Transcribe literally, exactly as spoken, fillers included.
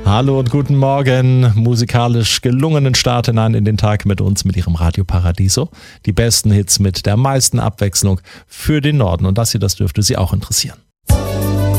Hallo und guten Morgen. Musikalisch gelungenen Start hinein in den Tag mit uns, mit Ihrem Radio Paradiso. Die besten Hits mit der meisten Abwechslung für den Norden. Und das hier, das dürfte Sie auch interessieren.